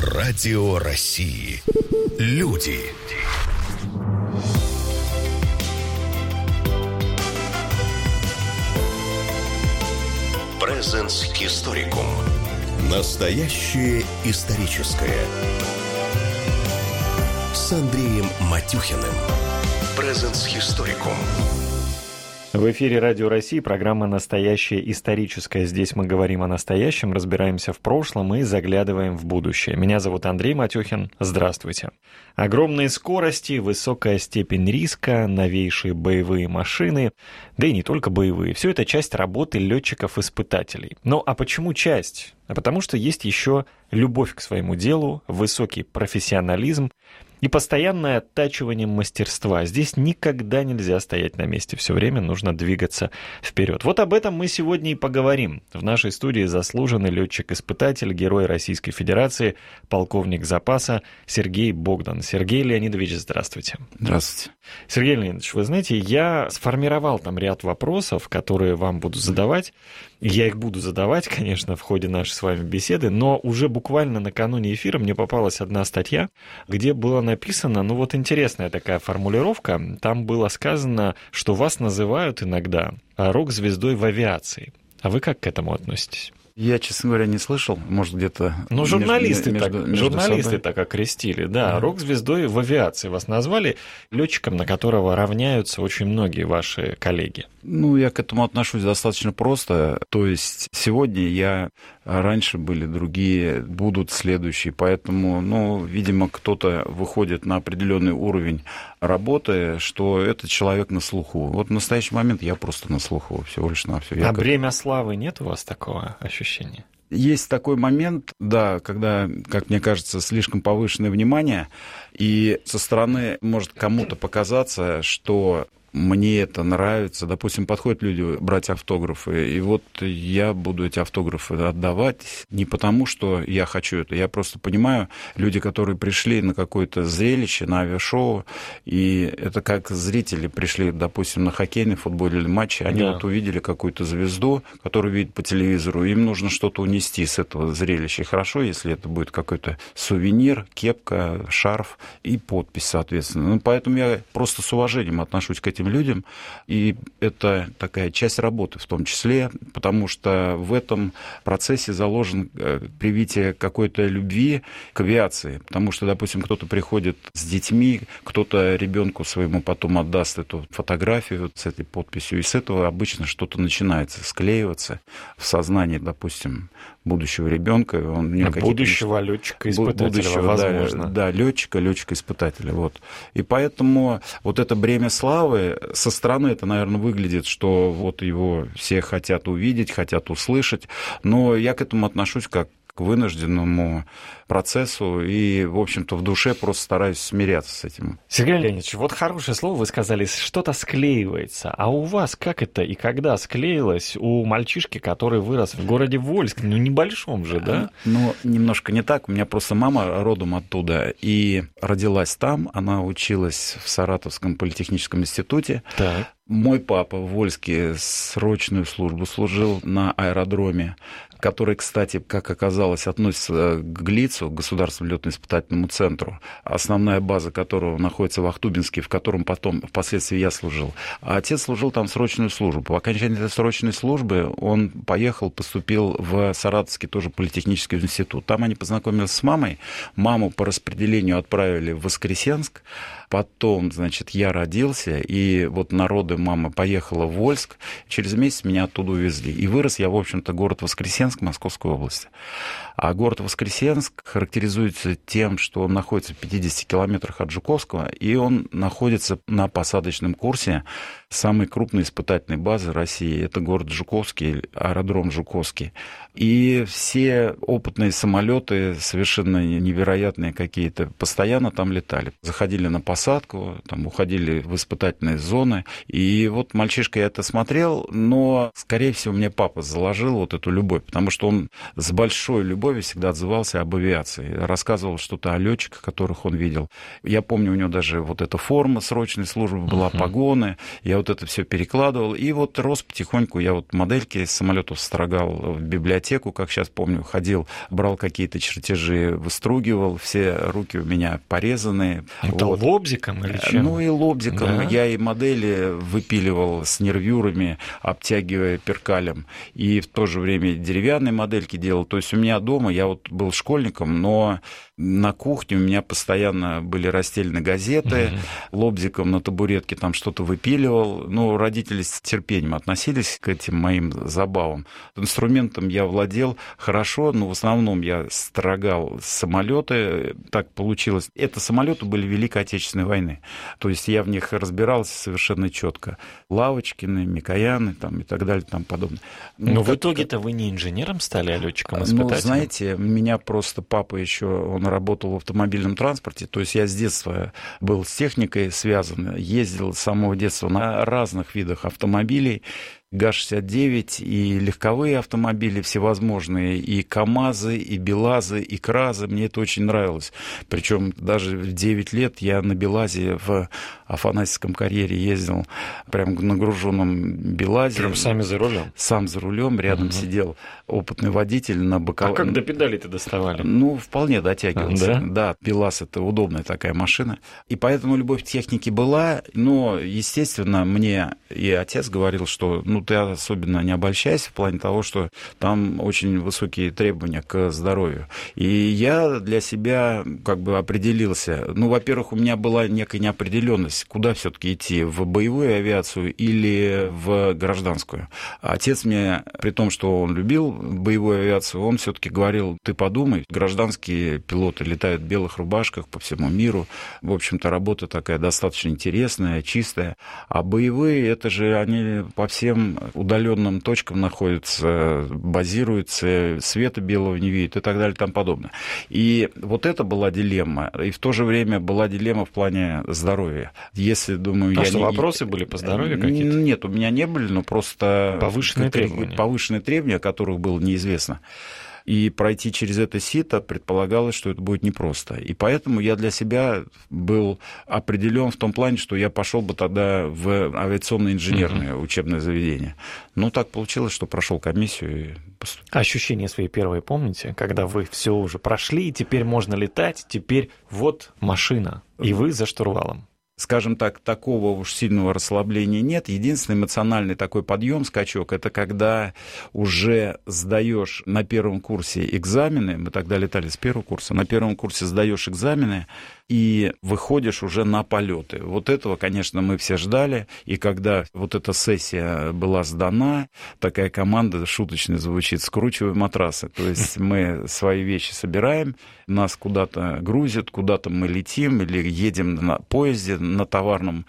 Радио России. Люди. Presens Historicum. Настоящее историческое. С Андреем Матюхиным. Presens Historicum. В эфире Радио России, программа «Настоящее историческое». Здесь мы говорим о настоящем, разбираемся в прошлом и заглядываем в будущее. Меня зовут Андрей Матюхин. Здравствуйте. Огромные скорости, высокая степень риска, новейшие боевые машины, да и не только боевые. Все это часть работы летчиков-испытателей. Ну а почему часть? А потому что есть еще любовь к своему делу, высокий профессионализм и постоянное оттачивание мастерства. Здесь никогда нельзя стоять на месте, все время нужно двигаться вперед. Вот об этом мы сегодня и поговорим. В нашей студии заслуженный летчик-испытатель, герой Российской Федерации, полковник запаса Сергей Богдан. Сергей Леонидович, здравствуйте. Здравствуйте. Сергей Леонидович, вы знаете, я сформировал там ряд вопросов, которые вам буду задавать. Я их буду задавать, конечно, в ходе нашей с вами беседы, но уже буквально накануне эфира мне попалась одна статья, где было написано, ну вот интересная такая формулировка, там было сказано, что вас называют иногда рок-звездой в авиации. А вы как к этому относитесь? Я, честно говоря, не слышал, может, где-то... Ну, журналисты между так окрестили, да. Рок-звездой в авиации вас назвали, летчиком, на которого равняются очень многие ваши коллеги. Ну, я к этому отношусь достаточно просто. То есть сегодня раньше были другие, будут следующие. Поэтому, ну, видимо, кто-то выходит на определенный уровень работы, что этот человек на слуху. Вот в настоящий момент я просто на слуху, всего лишь навсего. Бремя славы нет у вас такого ощущения? Есть такой момент, да, когда, как мне кажется, слишком повышенное внимание, и со стороны может кому-то показаться, что мне это нравится. Допустим, подходят люди брать автографы, и вот я буду эти автографы отдавать не потому, что я хочу это. Я просто понимаю, люди, которые пришли на какое-то зрелище, на авиашоу, и это как зрители пришли, допустим, на хоккейный, футбольный матч, они вот увидели какую-то звезду, которую видят по телевизору, им нужно что-то унести с этого зрелища. И хорошо, если это будет какой-то сувенир, кепка, шарф и подпись, соответственно. Ну, поэтому я просто с уважением отношусь к этим людям, и это такая часть работы в том числе, потому что в этом процессе заложено привитие какой-то любви к авиации, потому что, допустим, кто-то приходит с детьми, кто-то ребенку своему потом отдаст эту фотографию с этой подписью, и с этого обычно что-то начинается склеиваться в сознании, допустим, будущего ребенка, будущего летчика-испытателя, возможно. Да, летчика-испытателя. Вот. И поэтому вот это бремя славы, со стороны это, наверное, выглядит, что вот его все хотят увидеть, хотят услышать, но я к этому отношусь как к вынужденному процессу и, в общем-то, в душе просто стараюсь смиряться с этим. Сергей Леонидович, вот хорошее слово вы сказали, что-то склеивается. А у вас как это и когда склеилось у мальчишки, который вырос в городе Вольск, ну, небольшом же, да? Ну, немножко не так. У меня просто мама родом оттуда и родилась там. Она училась в Саратовском политехническом институте. Так. Мой папа в Вольске срочную службу служил на аэродроме, который, кстати, как оказалось, относится к ГЛИЦу, Государственному летно-испытательному центру, основная база которого находится в Ахтубинске, в котором потом впоследствии я служил. А отец служил там срочную службу. По окончании этой срочной службы он поступил в Саратовский тоже политехнический институт. Там они познакомились с мамой. Маму по распределению отправили в Воскресенск. Потом, значит, я родился, и вот народы мама поехала в Вольск. Через месяц меня оттуда увезли. И вырос я, в общем-то, город Воскресенск Московской области. А город Воскресенск характеризуется тем, что он находится в 50 километрах от Жуковского, и он находится на посадочном курсе самой крупной испытательной базы России. Это город Жуковский, аэродром Жуковский. И все опытные самолеты, совершенно невероятные какие-то, постоянно там летали. Заходили на посадку, посадку, там уходили в испытательные зоны. И вот мальчишка я это смотрел, но, скорее всего, мне папа заложил вот эту любовь, потому что он с большой любовью всегда отзывался об авиации, рассказывал что-то о летчиках, которых он видел. Я помню, у него даже вот эта форма срочной службы была, погоны, я вот это все перекладывал, и вот рос потихоньку, я вот модельки с самолетов строгал в библиотеку, как сейчас помню, ходил, брал какие-то чертежи, выстругивал, все руки у меня порезанные. Это вот. Лобзиком или чем? Ну и лобзиком, да? Я и модели выпиливал с нервюрами, обтягивая перкалем, и в то же время деревянные модельки делал, то есть у меня дома, я вот был школьником, но на кухне у меня постоянно были расстелены газеты, лобзиком на табуретке там что-то выпиливал. Ну, родители с терпением относились к этим моим забавам. Инструментом я владел хорошо, но в основном я строгал самолеты. Так получилось. Это самолеты были Великой Отечественной войны. То есть я в них разбирался совершенно четко. Лавочкины, Микояны там, и так далее, там подобное. Но в итоге-то вы не инженером стали, а летчиком-испытателем? Ну, знаете, меня просто папа еще, он работал в автомобильном транспорте, то есть я с детства был с техникой связан, ездил с самого детства на разных видах автомобилей, ГАЗ-69 и легковые автомобили всевозможные, и КАМАЗы, и БелАЗы, и КРАЗы. Мне это очень нравилось. Причем даже в 9 лет я на БелАЗе в Афанасьевском карьере ездил, прям в нагруженном БелАЗе. Прям сами за рулем? Сам за рулем, рядом сидел опытный водитель на боковом. А как до педалей-то доставали? Ну, вполне дотягивался. Да? Да, БелАЗ — это удобная такая машина. И поэтому любовь к технике была, но, естественно, мне и отец говорил, что ты особенно не обольщайся в плане того, что там очень высокие требования к здоровью. И я для себя как бы определился. Ну, во-первых, у меня была некая неопределенность, куда все-таки идти, в боевую авиацию или в гражданскую. Отец мне, при том, что он любил боевую авиацию, он все-таки говорил: ты подумай, гражданские пилоты летают в белых рубашках по всему миру. В общем-то, работа такая достаточно интересная, чистая. А боевые, это же они по всем удаленным точкам находятся, базируются, света белого не видят и так далее и тому подобное. И вот это была дилемма. И в то же время была дилемма в плане здоровья. Если, думаю, вопросы были по здоровью какие-то? Нет, у меня не были, но просто повышенные требования, о которых было неизвестно. И пройти через это сито предполагалось, что это будет непросто. И поэтому я для себя был определен в том плане, что я пошел бы тогда в авиационно-инженерное учебное заведение. Но так получилось, что прошел комиссию и поступил. Ощущения свои первые помните, когда вы все уже прошли, и теперь можно летать, теперь вот машина, и вы за штурвалом? Скажем так, такого уж сильного расслабления нет. Единственный эмоциональный такой подъем, скачок, это когда уже сдаешь на первом курсе экзамены, мы тогда летали с первого курса, на первом курсе сдаешь экзамены и выходишь уже на полеты. Вот этого, конечно, мы все ждали, и когда вот эта сессия была сдана, такая команда, шуточно звучит, скручиваем матрасы. То есть мы свои вещи собираем, нас куда-то грузят, куда-то мы летим или едем на поезде, в товарном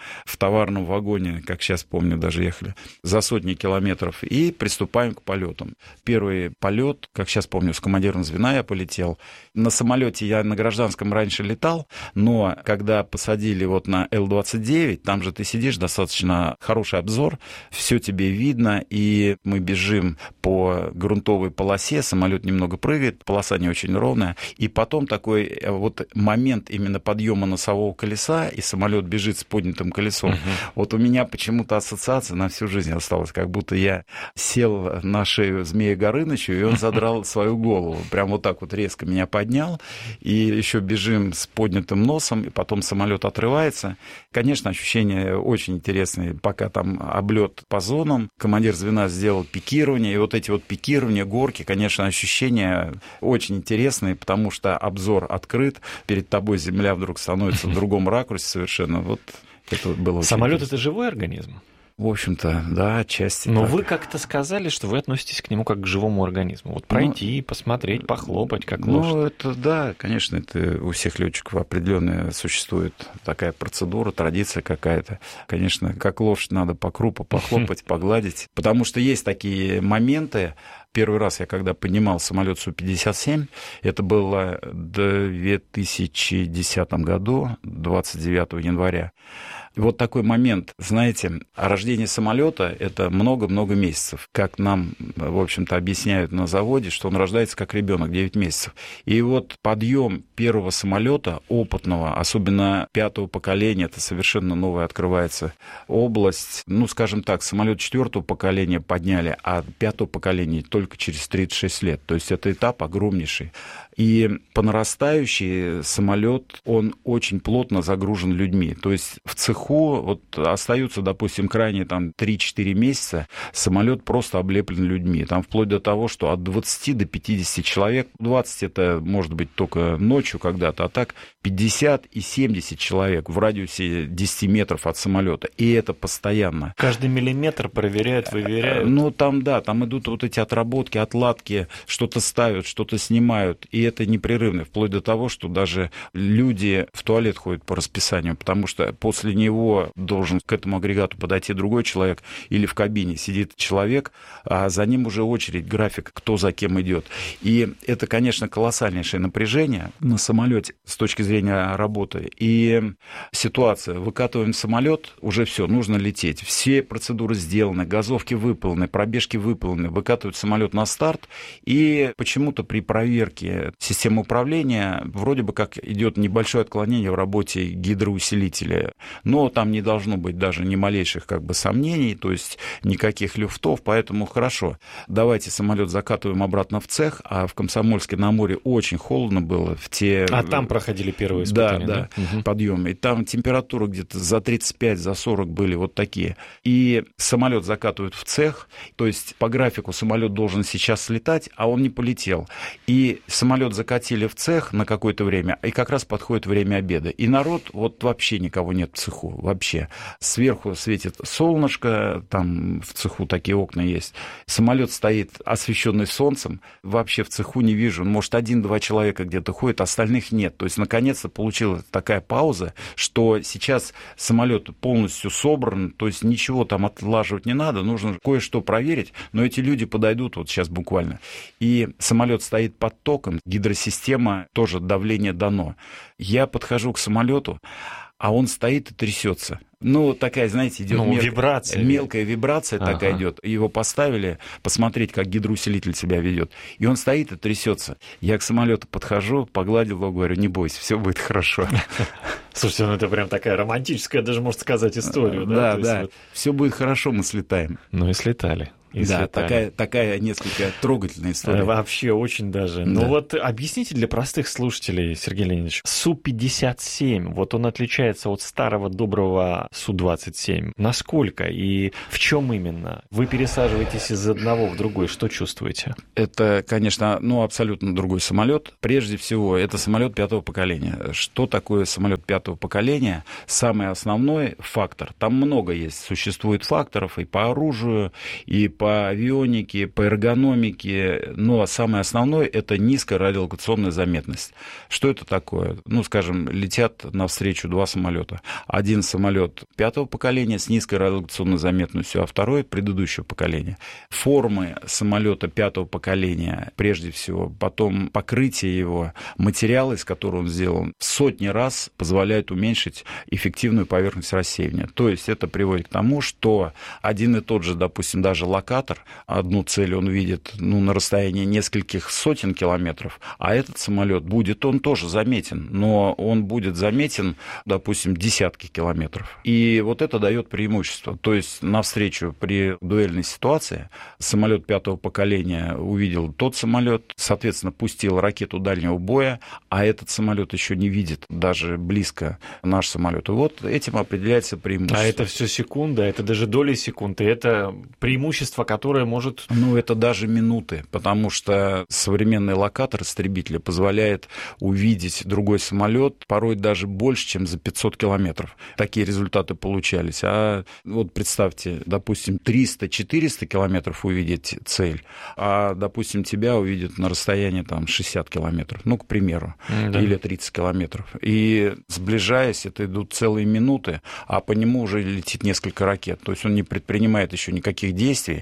вагоне, как сейчас помню, даже ехали за сотни километров, и приступаем к полетам. Первый полет, как сейчас помню, с командиром звена я полетел. На самолете я на гражданском раньше летал, но когда посадили вот на Л-29, там же ты сидишь, достаточно хороший обзор, все тебе видно, и мы бежим по грунтовой полосе, самолет немного прыгает, полоса не очень ровная, и потом такой вот момент именно подъема носового колеса, и самолет бежит с поднятым колесом. Вот у меня почему-то ассоциация на всю жизнь осталась, как будто я сел на шею Змея Горынычу, и он задрал свою голову, прям вот так вот резко меня поднял, и еще бежим с поднятым носом, и потом самолет отрывается. Конечно, ощущения очень интересные, пока там облет по зонам, командир звена сделал пикирование, и вот эти вот пикирования, горки, конечно, ощущения очень интересные, потому что обзор открыт, перед тобой земля вдруг становится в другом ракурсе совершенно. Вот это было очень Самолет — интересно. это живой организм? В общем-то, да, отчасти. Но так. вы как-то сказали, что вы относитесь к нему как к живому организму. Вот пройти, посмотреть, похлопать, как лошадь. Ну, это да, конечно, это у всех летчиков определенная существует такая процедура, традиция какая-то. Конечно, как лошадь надо по крупу похлопать, погладить. Потому что есть такие моменты, Первый раз я когда поднимал самолет Су-57, это было в 2010 году, 29 января. И вот такой момент, знаете, рождение самолета – это много-много месяцев. Как нам, в общем-то, объясняют на заводе, что он рождается как ребенок, 9 месяцев. И вот подъем первого самолета, опытного, особенно 5-го поколения, это совершенно новая открывается область. Ну, скажем так, самолет 4-го поколения подняли, а 5-го поколения только через 36 лет. То есть это этап огромнейший. И по нарастающей самолет, он очень плотно загружен людьми. То есть в цеху вот остаются, допустим, крайне там 3-4 месяца, самолет просто облеплен людьми. Там вплоть до того, что от 20 до 50 человек, 20 это может быть только ночью когда-то, а так 50 и 70 человек в радиусе 10 метров от самолета. И это постоянно. Каждый миллиметр проверяют, выверяют. Ну, там, да, там идут вот эти отработки, отладки, что-то ставят, что-то снимают. И это непрерывно, вплоть до того, что даже люди в туалет ходят по расписанию, потому что после него должен к этому агрегату подойти другой человек, или в кабине сидит человек, а за ним уже очередь, график, кто за кем идет. И это, конечно, колоссальнейшее напряжение на самолете с точки зрения работы. И ситуация, выкатываем самолет, уже все, нужно лететь. Все процедуры сделаны, газовки выполнены, пробежки выполнены, выкатывают самолет на старт, и почему-то при проверке системы управления вроде бы как идет небольшое отклонение в работе гидроусилителя, но там не должно быть даже ни малейших как бы сомнений, то есть никаких люфтов, поэтому хорошо. Давайте самолет закатываем обратно в цех, а в Комсомольске-на-Амуре очень холодно было в те... А там проходили первые испытания, да? Да, подъемы. И там температура где-то за 35, за 40 были вот такие. И самолет закатывают в цех, то есть по графику самолет должен сейчас слетать, а он не полетел. И самолет закатили в цех на какое-то время, и как раз подходит время обеда. И народ, вот вообще никого нет в цеху, вообще. Сверху светит солнышко, там в цеху такие окна есть. Самолет стоит освещенный солнцем, вообще в цеху не вижу. Может, 1-2 человека где-то ходят, остальных нет. То есть, наконец-то получилась такая пауза, что сейчас самолет полностью собран, то есть ничего там отлаживать не надо, нужно кое-что проверить, но эти люди подойдут вот сейчас буквально. И самолет стоит под током, гидросистема, тоже давление дано. Я подхожу к самолету, а он стоит и трясется. Ну, такая, знаете, идет вибрация. Мелкая вибрация такая идет. Его поставили посмотреть, как гидроусилитель себя ведет. И он стоит и трясется. Я к самолету подхожу, погладил его, говорю, не бойся, все будет хорошо. Слушайте, ну это прям такая романтическая, даже можно сказать, история. Да, да. Вот... Все будет хорошо, мы слетаем. Ну и слетали. Да, такая несколько трогательная история. Вообще очень даже. Да. Ну вот объясните для простых слушателей, Сергей Леонидович, Су-57, вот он отличается от старого доброго Су-27. Насколько и в чем именно? Вы пересаживаетесь из одного в другой, что чувствуете? Это, конечно, абсолютно другой самолет. Прежде всего, это самолет 5-го поколения. Что такое самолет 5-го поколения? Самый основной фактор. Там много есть. Существует факторов и по оружию, и по авионике, по эргономике, но самое основное – это низкая радиолокационная заметность. Что это такое? Скажем, летят навстречу 2 самолета. Один самолет 5-го поколения с низкой радиолокационной заметностью, а второй – предыдущего поколения. Формы самолета 5-го поколения, прежде всего, потом покрытие его, материалы, из которого он сделан, в сотни раз позволяют уменьшить эффективную поверхность рассеивания. То есть это приводит к тому, что один и тот же, допустим, даже локатор, одну цель он видит на расстоянии нескольких сотен километров, а этот самолет будет, он тоже заметен, но он будет заметен, допустим, десятки километров. И вот это дает преимущество. То есть навстречу при дуэльной ситуации самолет 5-го поколения увидел тот самолет, соответственно, пустил ракету дальнего боя, а этот самолет еще не видит даже близко наш самолет. И вот этим определяется преимущество. А это все секунда, это даже доли секунды, это преимущество, которое может... это даже минуты, потому что современный локатор истребителя позволяет увидеть другой самолет порой даже больше, чем за 500 километров. Такие результаты получались. А вот представьте, допустим, 300-400 километров увидеть цель, а, допустим, тебя увидят на расстоянии 60 километров, к примеру, или 30 километров. И сближаясь, это идут целые минуты, а по нему уже летит несколько ракет. То есть он не предпринимает еще никаких действий,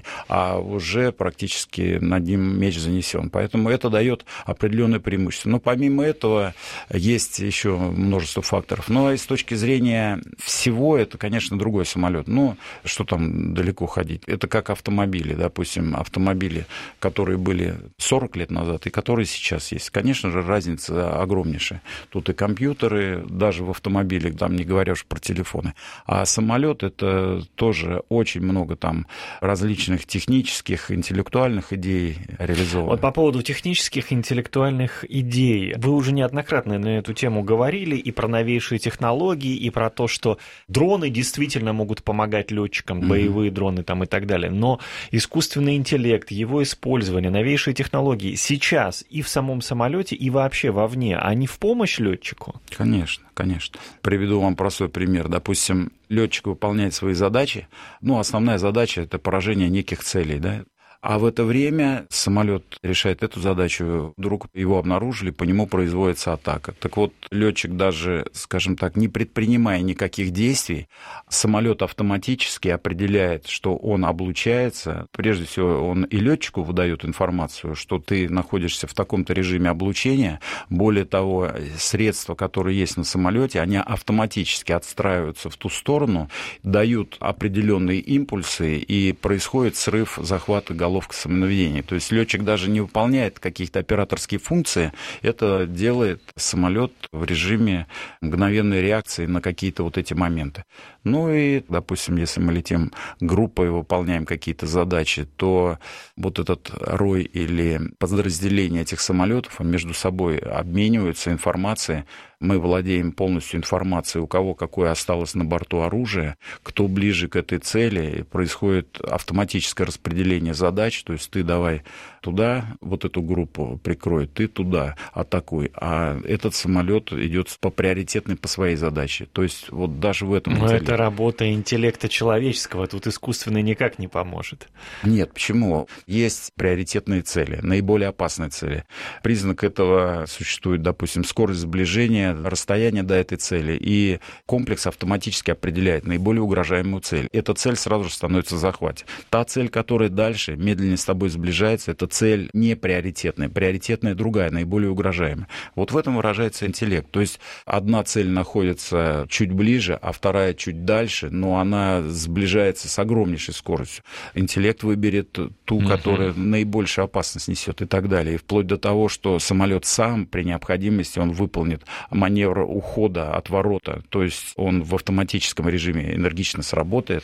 а уже практически над ним меч занесен. Поэтому это дает определенное преимущество. Но помимо этого есть еще множество факторов. Но и с точки зрения всего, это, конечно, другой самолет. Ну, что там далеко ходить? Это как автомобили, допустим, автомобили, которые были 40 лет назад и которые сейчас есть. Конечно же, разница огромнейшая. Тут и компьютеры, даже в автомобиле, там не говоря уж про телефоны. А самолет это тоже очень много там различных технических, интеллектуальных идей реализовано. Вот по поводу технических, интеллектуальных идей. Вы уже неоднократно на эту тему говорили и про новейшие технологии, и про то, что дроны действительно могут помогать летчикам, боевые дроны там и так далее. Но искусственный интеллект, его использование, новейшие технологии сейчас и в самом самолете, и вообще вовне, они в помощь летчику? Конечно, конечно. Приведу вам простой пример. Допустим, летчик выполняет свои задачи. Ну, основная задача – это поражение неких целей, да? А в это время самолет решает эту задачу, вдруг его обнаружили, по нему производится атака. Так вот, летчик даже, скажем так, не предпринимая никаких действий, самолет автоматически определяет, что он облучается. Прежде всего, он и летчику выдает информацию, что ты находишься в таком-то режиме облучения. Более того, средства, которые есть на самолете, они автоматически отстраиваются в ту сторону, дают определенные импульсы, и происходит срыв захвата головки самонаведения. То есть летчик даже не выполняет какие-то операторские функции, это делает самолет в режиме мгновенной реакции на какие-то вот эти моменты. Ну и, допустим, если мы летим группой, выполняем какие-то задачи, то вот этот рой или подразделение этих самолетов между собой обмениваются информацией. Мы владеем полностью информацией, у кого какое осталось на борту оружие, кто ближе к этой цели, и происходит автоматическое распределение задач, то есть ты давай туда, вот эту группу прикрой, ты туда атакуй, а этот самолет идет по приоритетной по своей задаче. То есть вот даже в этом... Но это работа интеллекта человеческого, тут искусственный никак не поможет. Нет, почему? Есть приоритетные цели, наиболее опасные цели. Признак этого существует, допустим, скорость сближения, расстояние до этой цели, и комплекс автоматически определяет наиболее угрожаемую цель. Эта цель сразу же становится в захвате. Та цель, которая дальше медленнее с тобой сближается, это цель не приоритетная, приоритетная другая, наиболее угрожаемая. Вот в этом выражается интеллект. То есть одна цель находится чуть ближе, а вторая чуть дальше, но она сближается с огромнейшей скоростью. Интеллект выберет ту, которая наибольшую опасность несет, и так далее. И вплоть до того, что самолет сам при необходимости он выполнит маневр ухода, отворота, то есть он в автоматическом режиме энергично сработает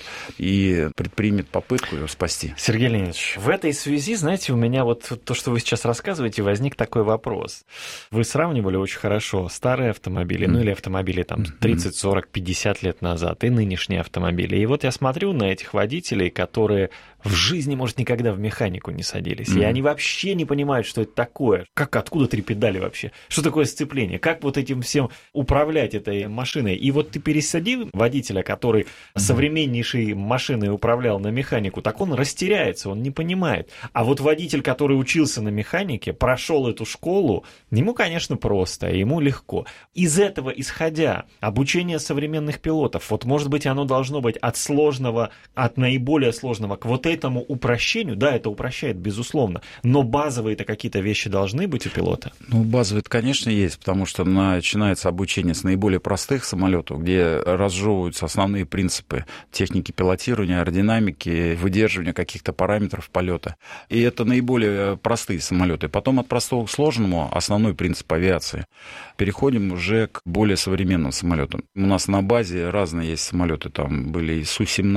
и предпримет попытку его спасти. Сергей Леонидович, в этой связи, знаете, у меня вот то, что вы сейчас рассказываете, возник такой вопрос. Вы сравнивали очень хорошо старые автомобили, ну или автомобили там 30, 40, 50 лет назад и нынешние автомобили. И вот я смотрю на этих водителей, которые в жизни, может, никогда в механику не садились. И они вообще не понимают, что это такое. Откуда 3 педали вообще? Что такое сцепление? Как вот этим всем управлять этой машиной? И вот ты пересади водителя, который современнейшей машиной управлял на механику, так он растеряется, он не понимает. А вот водитель, который учился на механике, прошел эту школу, ему, конечно, просто, ему легко. Из этого исходя, обучение современных пилотов, вот, может быть, оно должно быть от сложного, от наиболее сложного к вот этому упрощению. Да, это упрощает, безусловно, но базовые-то какие-то вещи должны быть у пилота. Ну, базовые, конечно, есть, потому что начинается обучение с наиболее простых самолетов, где разжевываются основные принципы техники пилотирования, аэродинамики, выдерживания каких-то параметров полета. И это наиболее простые самолеты. Потом от простого к сложному основной принцип авиации. Переходим уже к более современным самолетам. У нас на базе разные есть самолеты. Там были и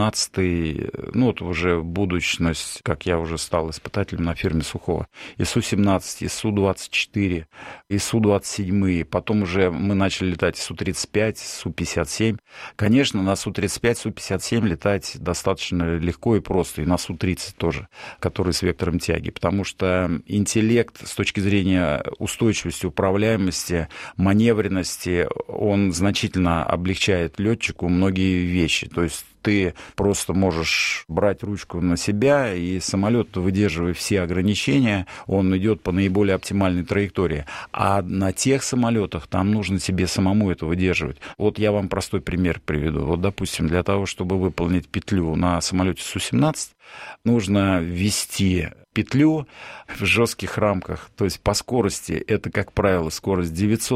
Су-17, ну вот уже будущность, как я уже стал испытателем на фирме Сухого. И Су-17, и Су-24, и Су-27. Потом уже мы начали летать и Су-35, Су-57. Конечно, на Су-35, Су-57 летать достаточно легко и просто. И на Су-30 тоже, который с вектором тяги. Потому что интеллект с точки зрения устойчивости, управляемости, маневренности, он значительно облегчает летчику многие вещи. То есть ты просто можешь брать ручку на себя, и самолет, выдерживая все ограничения, он идет по наиболее оптимальной траектории. А на тех самолетах там нужно тебе самому это выдерживать. Вот я вам простой пример приведу. Вот, допустим, для того, чтобы выполнить петлю на самолете Су-17, нужно ввести петлю в жестких рамках, то есть по скорости, это, как правило, скорость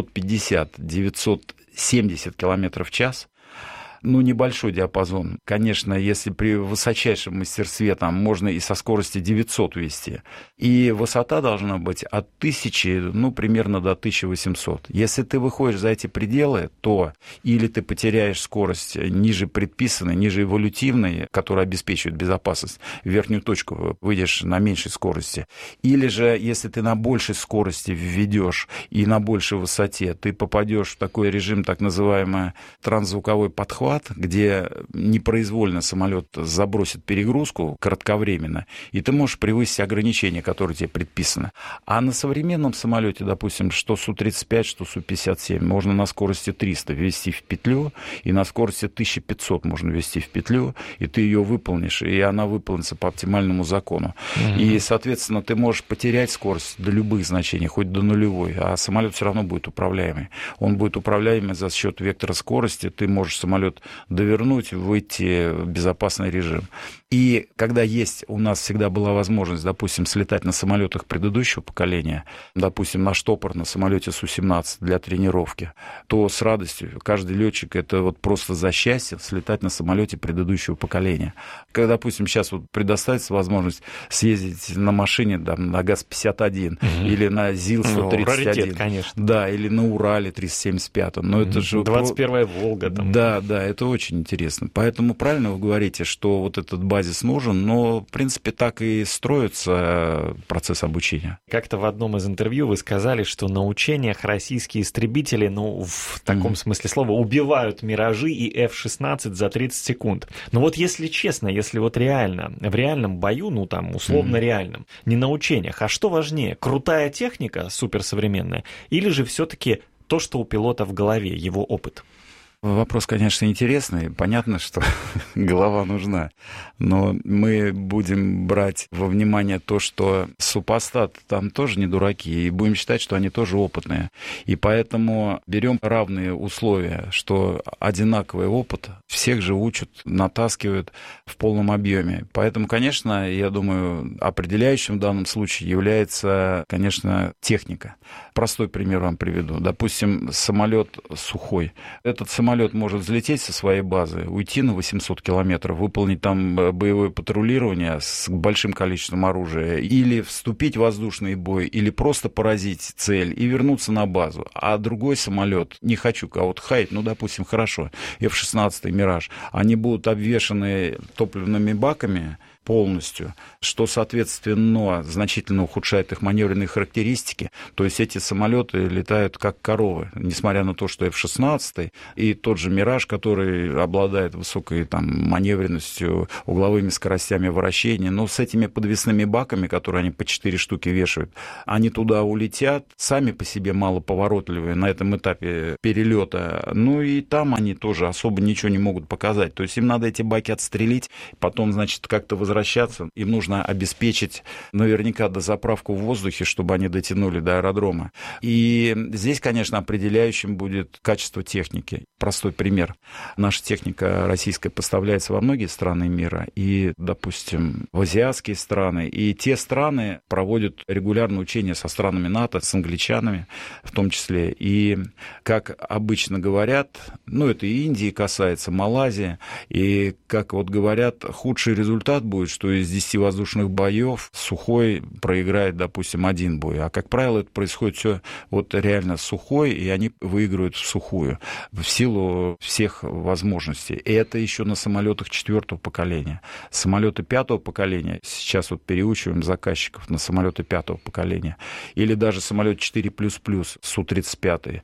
950-970 км в час. Небольшой диапазон. Конечно, если при высочайшем мастерстве там можно и со скорости 900 вести. И высота должна быть от 1000, примерно до 1800. Если ты выходишь за эти пределы, то или ты потеряешь скорость ниже предписанной, ниже эволютивной, которая обеспечивает безопасность, в верхнюю точку выйдешь на меньшей скорости. Или же, если ты на большей скорости введешь и на большей высоте, ты попадешь в такой режим, так называемый трансзвуковой подхват, где непроизвольно самолет забросит перегрузку кратковременно, и ты можешь превысить ограничения, которые тебе предписаны. А на современном самолете, допустим, что Су-35, что Су-57, можно на скорости 300 ввести в петлю, и на скорости 1500 можно ввести в петлю, и ты ее выполнишь, и она выполнится по оптимальному закону. И, соответственно, ты можешь потерять скорость до любых значений, хоть до нулевой, а самолет все равно будет управляемый. Он будет управляемый за счет вектора скорости, ты можешь самолет довернуть, выйти в безопасный режим. И когда у нас всегда была возможность, допустим, слетать на самолетах предыдущего поколения, допустим, на штопор на самолете Су-17 для тренировки, то с радостью каждый летчик это вот просто за счастье слетать на самолете предыдущего поколения. Когда, допустим, сейчас вот предоставится возможность съездить на машине там, на ГАЗ-51 или на ЗИЛ-131. Раритет, конечно. Да, или на Урале 375. Но это же 21-я Волга. Там. Да, это очень интересно. Поэтому правильно вы говорите, что вот этот базис нужен, но, в принципе, так и строится процесс обучения. Как-то в одном из интервью вы сказали, что на учениях российские истребители, в таком смысле слова, убивают «Миражи» и F-16 за 30 секунд. Но вот если честно, если вот реально, в реальном бою, условно реальном, не на учениях, а что важнее, крутая техника, суперсовременная, или же все-таки то, что у пилота в голове, его опыт? Вопрос, конечно, интересный. Понятно, что голова нужна. Но мы будем брать во внимание то, что супостаты там тоже не дураки, и будем считать, что они тоже опытные. И поэтому берем равные условия, что одинаковый опыт, всех же учат, натаскивают в полном объеме. Поэтому, конечно, я думаю, определяющим в данном случае является, конечно, техника. Простой пример вам приведу. Допустим, самолет Сухой. Этот самолет может взлететь со своей базы, уйти на 800 километров, выполнить там боевое патрулирование с большим количеством оружия, или вступить в воздушный бой, или просто поразить цель и вернуться на базу. А другой самолет, не хочу кого-то хаять, допустим, хорошо, F-16 «Мираж», они будут обвешаны топливными баками полностью, что, соответственно, значительно ухудшает их маневренные характеристики. То есть эти самолеты летают как коровы, несмотря на то, что F-16 и тот же «Мираж», который обладает высокой маневренностью, угловыми скоростями вращения, но с этими подвесными баками, которые они по 4 штуки вешают, они туда улетят, сами по себе малоповоротливые на этом этапе перелета, и там они тоже особо ничего не могут показать. То есть им надо эти баки отстрелить, потом, как-то возвращаться. Им нужно обеспечить наверняка дозаправку в воздухе, чтобы они дотянули до аэродрома. И здесь, конечно, определяющим будет качество техники. Простой пример. Наша техника российская поставляется во многие страны мира, и, допустим, в азиатские страны. И те страны проводят регулярные учения со странами НАТО, с англичанами в том числе. И, как обычно говорят, это и Индии касается, Малайзии, и, как говорят, худший результат будет, что из 10 воздушных боев Сухой проиграет, допустим, 1 бой. А, как правило, это происходит все реально Сухой, и они выигрывают в сухую в силу всех возможностей. И это еще на самолетах 4-го поколения. Самолеты 5-го поколения, сейчас переучиваем заказчиков на самолеты 5-го поколения, или даже самолет 4++, Су-35,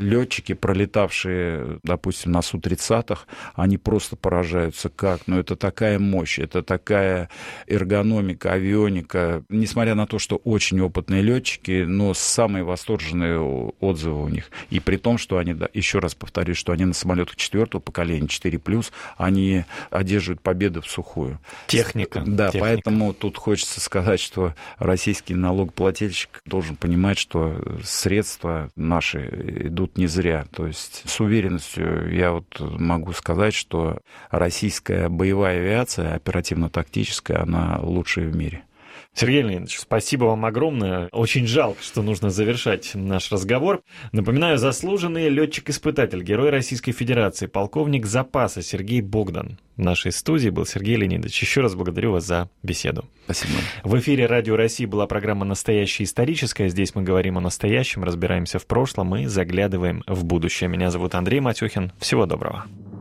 летчики, пролетавшие, допустим, на Су-30, они просто поражаются как. Это такая мощь, это такая эргономика, авионика. Несмотря на то, что очень опытные летчики, но самые восторженные отзывы у них. И при том, что они, еще раз повторюсь, что они на самолетах 4-го поколения, 4+, они одерживают победы в сухую. Техника. Да, техника. Поэтому тут хочется сказать, что российский налогоплательщик должен понимать, что средства наши идут не зря. То есть с уверенностью я могу сказать, что российская боевая авиация, оперативно-тактическая, она лучшая в мире. Сергей Леонидович, спасибо вам огромное. Очень жалко, что нужно завершать наш разговор. Напоминаю, заслуженный летчик-испытатель, Герой Российской Федерации, полковник запаса Сергей Богдан. В нашей студии был Сергей Леонидович. Еще раз благодарю вас за беседу. Спасибо. В эфире Радио России была программа «Настоящее историческое». Здесь мы говорим о настоящем, разбираемся в прошлом и заглядываем в будущее. Меня зовут Андрей Матюхин. Всего доброго.